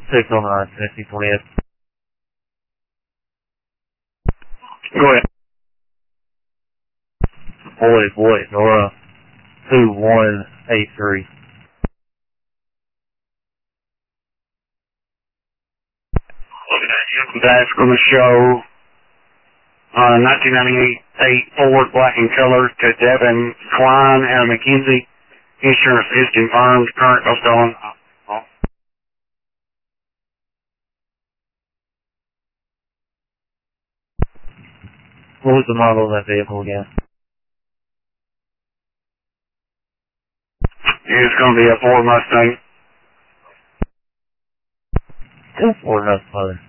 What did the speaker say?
609, Tennessee 28. Go ahead. Boy, Nora 2183. That's going to show 1998 Ford black and color to Devin Klein out of McKenzie. Insurance is confirmed. Current goes on. What was the model of that vehicle again? It's going to be a Ford Mustang. Ford Mustang.